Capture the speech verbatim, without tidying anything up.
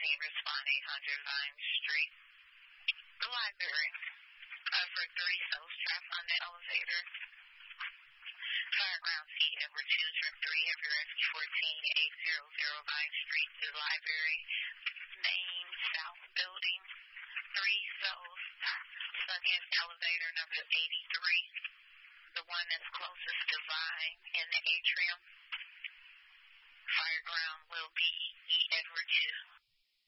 respond eight hundred Vine Street. The library. Uh, for three souls trapped on the elevator. Fire ground seat number two, trim three, heavy rescue fourteen, eight hundred Vine Street to the library. Main south building. Three souls stuck in elevator number eighty-three. The one that's closest to Vine in the atrium. Fire ground will be E. Edward two.